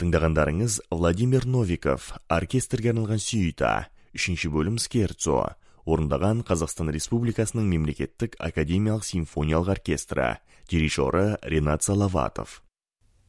Тыңдағандарыңыз Владимир Новиков, оркестрге арналған сюита, 3-ші бөлім скерцо, орындаған Қазақстан Республикасының мемлекеттік академиялық симфониялық оркестрі, дирижері Ринат Салаватов.